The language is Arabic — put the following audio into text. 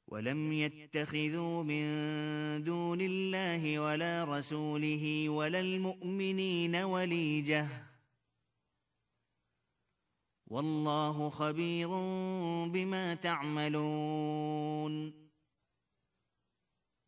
ولم يتخذوا من دون الله ولا رسوله ولا المؤمنين وليجة والله خبير بما تعملون